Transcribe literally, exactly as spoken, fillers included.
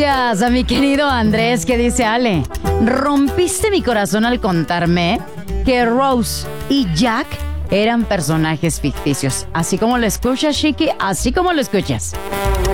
Gracias a mi querido Andrés, que dice: Ale, rompiste mi corazón al contarme que Rose y Jack eran personajes ficticios. Así como lo escuchas, Chiqui, así como lo escuchas.